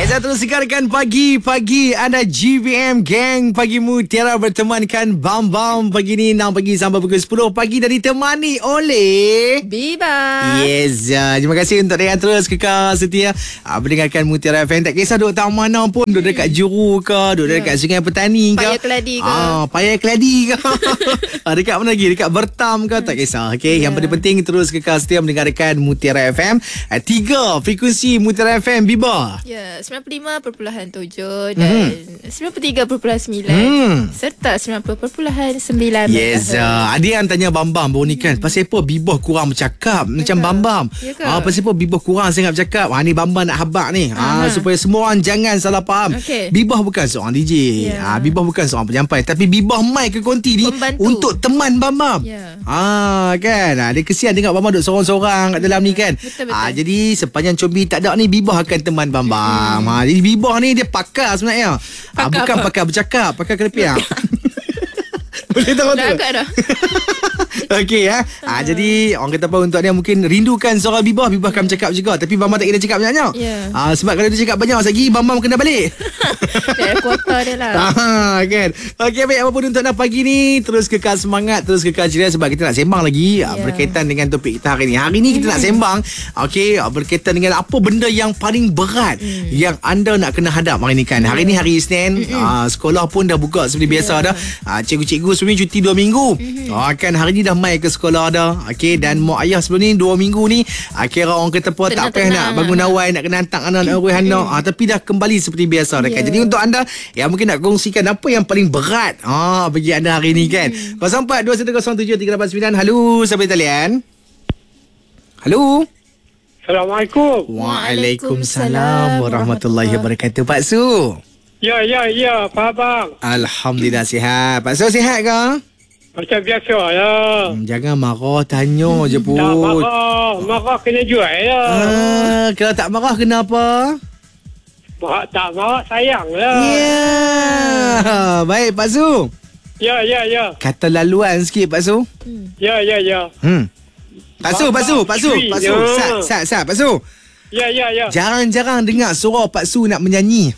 Saya terus sikarkan pagi anda GBM Gang Pagi Mutiara bertemankan Bam Bam pagi ni 6 pagi sampai pukul 10 pagi dan ditemani oleh Biba. Yes, terima kasih untuk yang terus kekal setia mendengarkan Mutiara FM. Tak kisah duduk tak mana pun, duduk dekat Juru ke, duduk dekat Sungai Petani ke, Paya Keladi ke, Paya Keladi ke, dekat mana lagi, dekat Bertam ke, tak kisah. Okay, yang paling penting terus kekal setia mendengarkan Mutiara FM. 3 frekuensi Mutiara FM Biba. Ya, 95.7 dan 93.9 serta 90.9. Yes, ada yang tanya Bam-Bam baru ni kan, pasal apa Bibah kurang bercakap macam Bam-Bam. Pasal apa Bibah kurang sangat bercakap. Ni Bam-Bam nak habak ni, supaya semua orang jangan salah faham. Bibah bukan seorang DJ, Bibah bukan seorang penyampai, tapi Bibah mic ke konti ni pembantu untuk teman Bam-Bam. Kan, dia kesian tengok Bam-Bam duduk sorang-sorang kat dalam ni kan. Betul. Jadi sepanjang Combi tak ada ni, Bibah akan teman Bam-Bam. Jadi Bibah ni dia pakar sebenarnya. Bukan pakar bercakap, pakar kelepiang. Boleh tahu tu? Dah agak dah. Okey jadi orang kata apa, untuk dia mungkin rindukan suara Bibah akan bercakap juga, tapi Bambam tak kena cakap banyak. Sebab kalau dia cakap banyak lagi Bambam kena balik. Dia kuota dia lah. Kan. Okey, baik, apa pun untuk nak pagi ni, terus kekal semangat, terus kekal ceria sebab kita nak sembang lagi berkaitan dengan topik kita hari ni. Hari ni kita nak sembang berkaitan dengan apa benda yang paling berat yang anda nak kena hadap hari ni kan. Hari ni hari Isnin, sekolah pun dah buka seperti biasa dah. Cikgu-cikgu sebelum ni cuti 2 minggu. Kan hari ni dah mai ke sekolah dah. Dan mak ayah sebelum ni 2 minggu ni kira orang kata apa, tak payah nak bangun awal, nak kena hantar anak tapi dah kembali seperti biasa dah kan. Jadi untuk anda yang mungkin nak kongsikan apa yang paling berat bagi anda hari ni kan, 0421073889. Halo, siapa di talian? Halo. Assalamualaikum. Waalaikumsalam warahmatullahi wabarakatuh. Pak Su. Ya, Pak Abang. Alhamdulillah sihat. Pak Su sihat ke? Macam biasa lah. Jangan marah, tanya je pun. Tak marah. Marah kena jual lah. Kalau tak marah kenapa? Tak marah sayang lah. Baik Pak Su. Ya. Kata laluan sikit Pak Su. Ya. Pak Su. Sat Pak Su. Ya. Jarang-jarang dengar suara Pak Su nak menyanyi.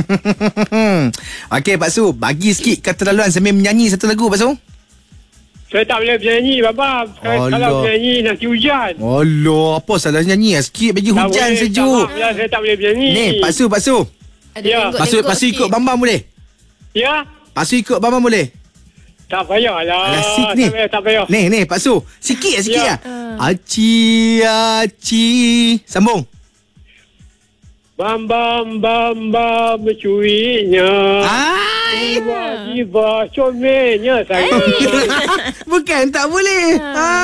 Okey Pak Su, bagi sikit kata laluan sambil menyanyi satu lagu Pak Su. Saya tak boleh menyanyi Babam. Kalau menyanyi nanti hujan. Alah, apa salah nyanyi sikit bagi hujan boleh, sejuk. Saya tak boleh menyanyi. Ni Pak Su. Ya. Pak Su ikut Bambam boleh? Ya. Pak Su ikut Bambam boleh? Tak payahlah. Alah, ni. Tak payah. Ni Pak Su, sikit lah. Aci. Sambung. Bam mencurinya. Tiba-tiba comelnya saya. Bukan tak boleh.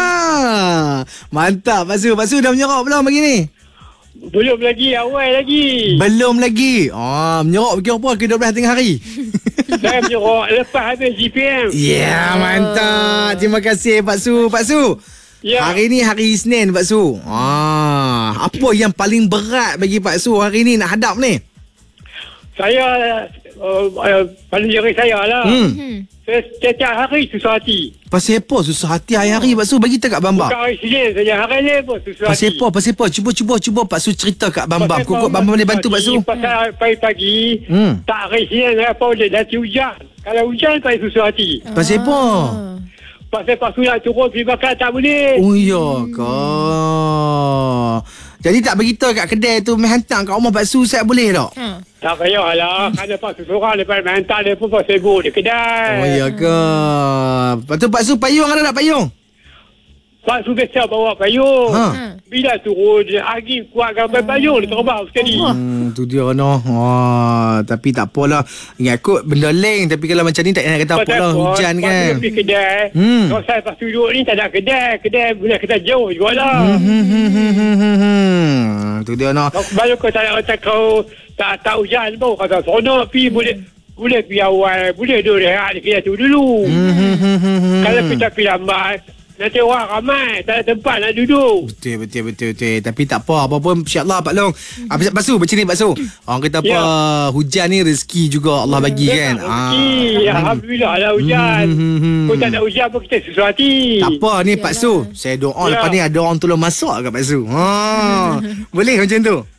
Mantap Pak Su. Pak Su dah menyerap belum pagi ni? Belum lagi, awal lagi. Belum lagi. Menyerap kira apa ke 12 tengah hari? Saya menyerap lepas habis GPM. Mantap. Terima kasih Pak Su. Pak Su. Hari ni hari Isnin Pak Su. Apa yang paling berat bagi Pak Su hari ni nak hadap ni? Saya pada diri saya lah. Saya setiap hari susah hati. Pasal apa susah hati hari-hari Pak Su? Bagi tak kat Bambam. Bukan hari Isnin saja, hari ni pun susah hati. Pasal apa? Cuba Pak Su cerita kat Bambam. Kok Bambam boleh bantu Pak Su? Pasal pagi-pagi tak hari Isnin apa boleh nanti hujan. Kalau hujan paling susah hati. Pasal apa? Pasal Pak Su nak turun pergi makan tak boleh. Oh ya ke? Jadi tak beritahu kat kedai tu, main hantar kat rumah Pak Su, saya boleh tak? Tak payahlah. Kerana Pak Su seorang lepas main hantar dia pun Pak sibuk di kedai. Oh ya ke? Lepas tu Pak Su payung ada tak payung? Pak Su biasa bawa payung. Bila turun angin kuat gambar payung dia terbang sekali. Tu dia no. Tapi tak apalah. Ingat kot benda lain, tapi kalau macam ni tak nak kata apalah, hujan kan. Pergi kedai. Kalau saya Pak Su duduk ni tak ada kedai. Kedai boleh kita jauh jugalah. Tu dia no. Baru kau tak nak kata kau tak hujan pun kata seronok pergi boleh pergi awal, boleh duduk rehat di kedai tu dulu. Kalau kita pergi lambat nanti orang ramai, tak ada tempat nak duduk. Betul. Tapi tak apa pun, insyaAllah Pak Long. Pak Su, macam ni Pak Su, orang kata apa, hujan ni rezeki juga Allah bagi kan. Rezeki, Alhamdulillah lah hujan. Kalau tak ada hujan pun kita susah hati. Tak apa ni Pak Su, saya doa lepas ni ada orang tolong masak kat Pak Su. Boleh macam tu?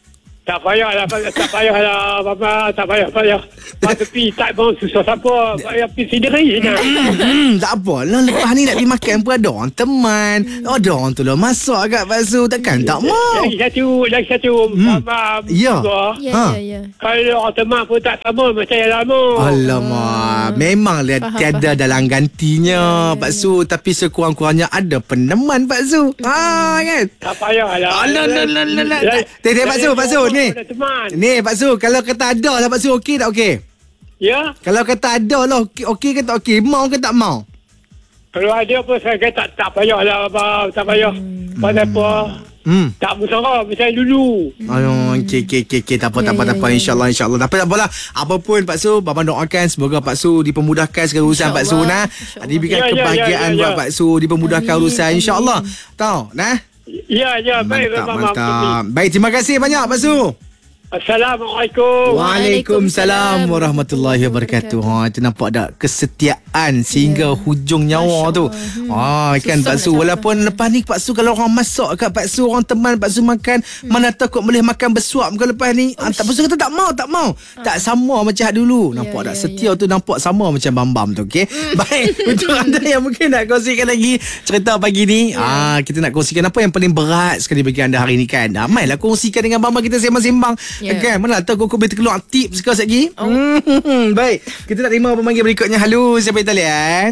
Tak payahlah, Bapa. Tak payah. Masa pergi tak mau susah siapa. Payah pergi sendiri je. Tak apalah. Lepas ni nak pergi makan pun ada orang teman. Ada orang tu lah masak kat bakso. Takkan tak mau. Lagi satu. Bapa. Ya. Ya. Kalau orang teman pun tak sama macam yang lama. Alamak. Memanglah tiada dalam gantinya bakso. Tapi sekurang-kurangnya ada peneman bakso. Kan? Tak payahlah. Alah. Teh bakso ni. Ni bakso. Kalau kata ada lah bakso okey tak okey? Ya? Kalau kata ada lah okey ke tak okey? Mau ke tak mau? Kalau ada pun saya kata tak payahlah, Abang. Tak payah. Pasal apa? Tak bersara macam dulu. Okey. Tak apa. InsyaAllah. Tak apalah. Apa pun bakso, Babang doakan semoga bakso dipermudahkan segala urusan bakso nah. Diberikan kebahagiaan buat bakso, dipermudahkan urusan insya-Allah. Tahu nah? Ya, baik. Mantap. Baik, terima kasih banyak bakso. Assalamualaikum. Waalaikumsalam warahmatullahi wabarakatuh. Itu nampak tak kesetiaan sehingga hujung nyawa tu. Kan bakso. Walaupun lepas ni bakso kalau orang masak kat bakso, orang teman bakso makan, mana takut boleh makan bersuap ke lepas ni. Tak bakso kata tak mau. Tak sama macam dulu. Nampak tak setia tu nampak sama macam Bambam tu, okey? Baik, untuk anda yang mungkin nak kongsikan lagi cerita pagi ni, kita nak kongsikan apa yang paling berat sekali bagi anda hari ni kan. Mailah kongsikan dengan Bambam, kita sembang-sembang. Kan, mana tahu kau boleh terkeluar tips kau sekali. Baik, kita nak terima pemanggil berikutnya. Halo, siapa yang talian?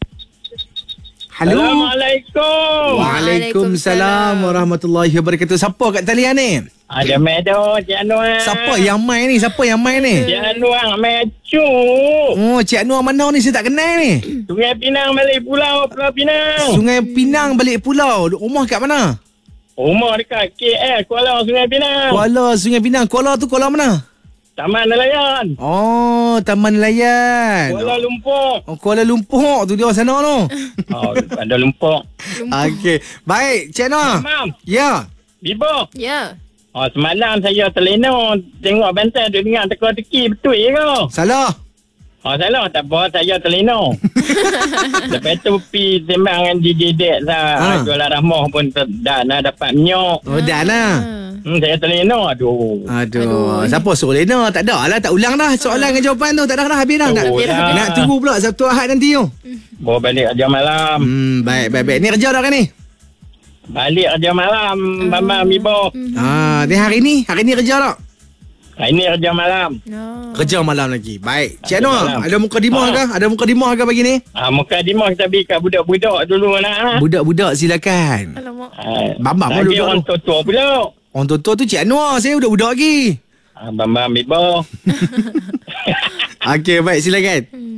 Halo. Assalamualaikum. Waalaikumsalam warahmatullahi wabarakatuh. Siapa kat talian ni? Ada Medo, Cik Anwar. Siapa yang main ni? Cik Anwar Mecu. Cik Anwar mana ni? Saya tak kenal ni. Sungai Pinang balik Pulau Pinang. Sungai Pinang balik pulau. Rumah kat mana? Rumah dekat KL, Kuala Sungai Pinang. Kuala Sungai Pinang. Kuala tu Kuala mana? Taman Nelayan. Taman Nelayan. Kuala Lumpur. Kuala Lumpur tu dia sana tu. Ada Lumpur. Okey. Baik, Cik Noah. Mam. Ya. Bibo. Ya. Semalam saya terlena tengok bantal duk dengar teka-teki, betul ke? Salah. Salah, tak apa, saya terlena. Lepas tu pergi sembang dengan DJ Dek Jualan Rahmah pun dah dapat minyak. Dah lah. Saya terlena. Aduh. Siapa suruh lena? Tak ada lah. Tak ulang dah soalan dengan jawapan tu. Tak dah habis dah. Nak tunggu pula Sabtu Ahad nanti tu. Bawa balik kerja malam. Baik. Ni kerja dah kan ni? Balik kerja malam, Bambang Bibo. Ni hari ni kerja tak? Hari ni kerja malam. Kerja malam lagi. Baik. Cik Noah, ada mukadimah ke? Ada mukadimah ke pagi ni? Mukadimah kita beri kat budak-budak dulu lah. Budak-budak silakan. Alamak. Bambang lagi orang tua-tua pula. Orang tua-tua tu Cik Noah. Saya budak-budak lagi. Bambang Bibo. Okey, baik silakan.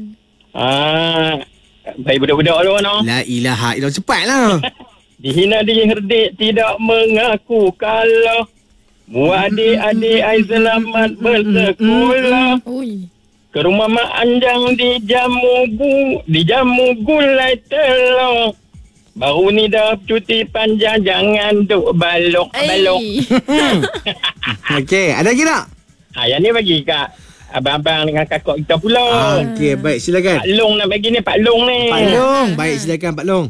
Baik budak-budak dulu no. La ilaha illallah. Cepatlah. Dihina diherdik tidak mengaku kalah. Adik-adik ai selamat bersekolah. Ke rumah Mak Anjang dijamu gulai telur. Baru ni dah cuti panjang, jangan duk balok. Okey, ada lagi tak? Yang ni bagi kat abang-abang dengan kakak kita pula. Okey, baik silakan. Pak Long nak bagi ni, Pak Long ni. Pak Long, baik silakan Pak Long.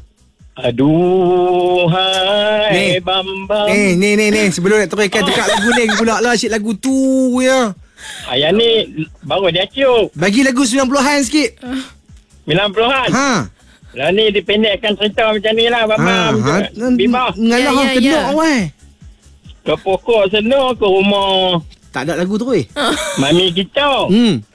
Aduhai Bambang. Ni sebelum nak teruskan tukar lagu ni pula lah, asyik lagu tu ya. Yang ni baru dia acuk. Bagi lagu 90-an sikit. 90-an. Lah ni dipendekkan cerita macam ni lah Bambang. Bimah. Ngalah kena weh. Ke pokok sana ke rumah. Tak ada lagu tu Mami kita.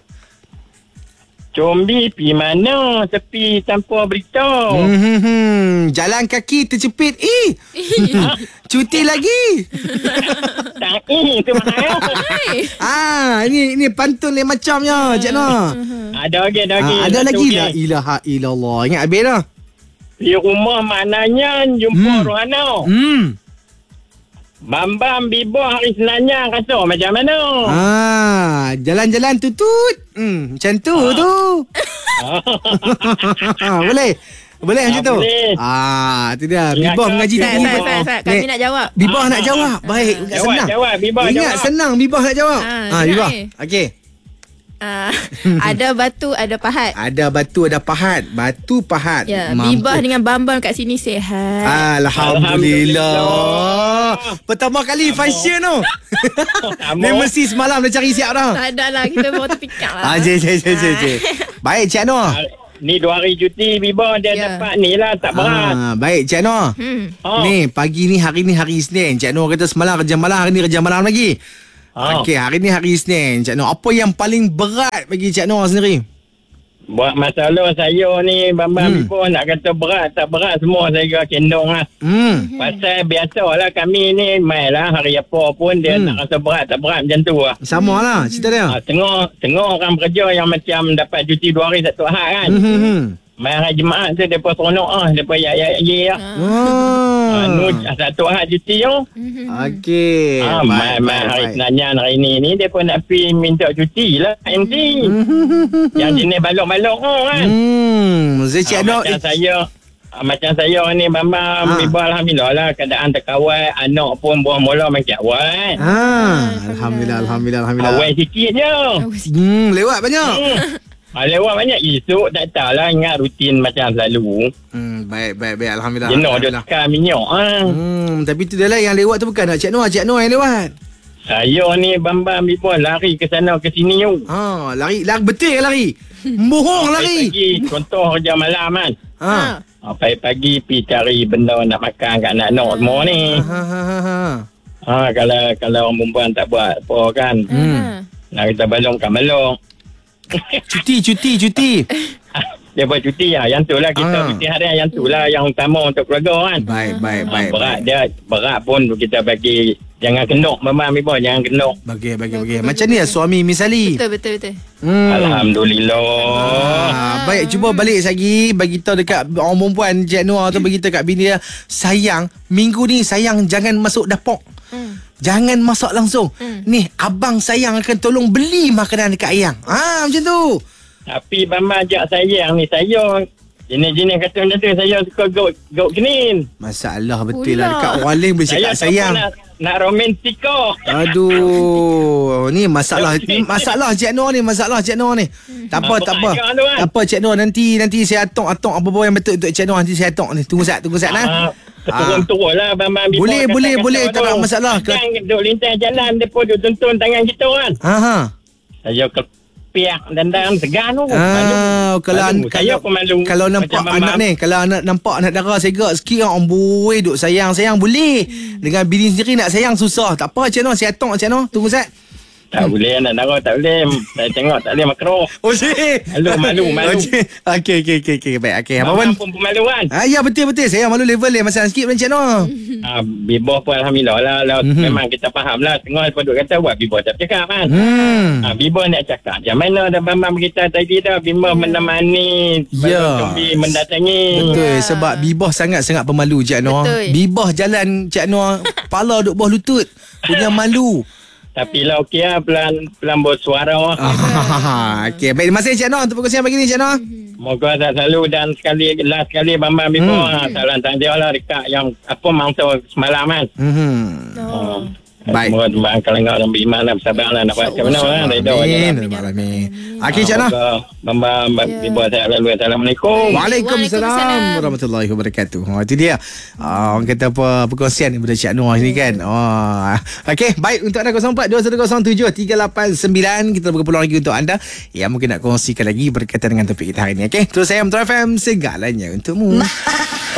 Combi pi mana tepi tanpa beritahu. Jalan kaki terjepit. Cuti lagi. Tak tu mana. Ini pantun lain macamnya Cik Noh. Ada lagi. Ada lagi lah. Ilaha illallah. Ingat habis dah. Di rumah maknanya jumpa Rohana. Bambam Bibo hari Selanya kata macam mana? Jalan-jalan tutut. Macam tu. Boleh macam tu? Boleh. Itu dia. Bibo mengaji tak? Kami nak jawab. Bibo nak jawab. Baik, senang. Jawab, Bibo Ingat jawab. senang Bibo nak jawab. Bibo. Okey. Ada batu, ada pahat. Ada batu, ada pahat. Batu, pahat. Ya, Bibah dengan Bambang kat sini sihat. Alhamdulillah. Pertama kali fashion tu. Ni mesti semalam dah cari siap dah. Tak ada lah, kita baru terpikat lah. Je. Baik, Cik Nur. Ni 2 hari cuti Bibah dia dapat ni lah, tak berat. Baik, Cik Nur. Ni pagi ni, hari ni hari Isnin. Cik Nur kata semalam kerja malam, hari ni kerja malam lagi. Okey, hari ni hari Isnin. Cik Nur, apa yang paling berat bagi Cik Nur sendiri? Buat masalah saya ni Bambang Bibah nak kata berat tak berat semua saya kendong lah. Pasal biasalah kami ni main lah hari apa pun dia nak rasa berat tak berat macam tu lah. Sama lah cerita dia. Tengok orang bekerja yang macam dapat cuti 2 hari 1 ahad kan. Main hari Jumaat tu mereka seronok mereka ya. Satu ahad cuti tu. Okey. Main hari Senayan hari ni mereka nak pergi minta cuti lah MC. Yang jenis balok-balok kan. Cik Nur. Macam saya ni Bambang Bibah alhamdulillah lah keadaan terkawal, anak pun buah mula makin awal. Alhamdulillah. Awal sikit je. Lewat banyak. Lewat banyak esok tak tahulah ingat rutin macam selalu. Baik alhamdulillah. Jenuh dia tekan minyak tapi tu dia lah yang lewat tu bukan nak Cik Nur yang lewat. Saya ni Bambang Bibah lari ke sana ke sini tu. Lari betul lari. Bohong lari. Pagi contoh kerja malam kan. Pagi pergi cari benda nak makan kat anak-anak semua ni. Kalau orang perempuan tak buat apa kan. Nak kita balong kat balong. Cuti. Dia buat cuti lah. Yang tu lah kita cuti harian. Yang tu lah yang utama untuk keluarga kan. Baik. Berat pun kita bagi. Jangan kendok Bambang Bibah. Jangan kendok. Bagi. Macam ni lah suami misali. Betul. Alhamdulillah. Baik, cuba balik lagi. Bagi tahu dekat orang perempuan Cik Nur tu bagi tahu kat bini dia. Sayang, minggu ni sayang jangan masuk dapur. Jangan masak langsung. Ni abang sayang akan tolong beli makanan dekat ayang. Macam tu. Tapi Bambang ajak sayang ni. Saya jenis-jenis kata macam tu. Saya suka gaut kenin. Masalah betul lah. Dekat orang lain boleh cakap sayang. Nak romantik kau. Aduh. Ni masalah Cik Nur ni. Tak apa Cik Nur. Nanti saya atok apa-apa yang betul untuk Cik Nur. Nanti saya atok ni. Tunggu sat lah. Turun lah Bambang Bibah. Boleh. Tak ada masalah. Kan duduk lintas jalan. Dia pun duduk tuntun tangan kita kan. Saya kepiak dan segan tu. Kalau nampak anak ni, kalau anak nampak anak dara segak sikit orang boleh duk sayang boleh. Dengan bini sendiri nak sayang susah. Tak apa Cik Nur, saya atok Cik Nur. Tunggu sat. Tak boleh anak dara tak boleh. Saya tengok tak boleh makro. Malu. Okey. Baik. Okey. Apa pun malu kan? Ya betul. Saya malu level dia masalah sikit Cik Nur. Bibah pun alhamdulillah lah. Memang kita faham lah. Tengok duk kata buat Bibah tak cakap kan. Bibah nak cakap macam mana dah Bambang berita tadi dah. Bibah menemani Zumbi mendatangi. Betul. Sebab Bibah sangat-sangat pemalu Cik Nur. Bibah jalan Cik Nur kepala duk bawah lutut. Punya malu. Tapi lah okey lah. Pelan bersuara. Okey. Baik, terima kasih Cik Nur untuk perkongsian pagi ni Cik Nur. Moga tak selalu. Dan last sekali Bambang Bibah. Salam tanya lah dekat yang apa mangsa semalam kan. Baik. Semoga kalau dan beriman dan bersabar lah nak buat macam mana lah. Amin. Okey Cik Nur. Bambang Bibah saya lalu. Assalamualaikum. Waalaikumsalam warahmatullahi wabarakatuh. Itu dia. Orang kata apa perkongsian daripada Cik Nur ni kan. Okey, baik untuk anda 0421073889. Kita buka peluang lagi untuk anda yang mungkin nak kongsikan lagi berkaitan dengan topik kita hari ni. Okey, terus saya Metro FM segalanya untukmu.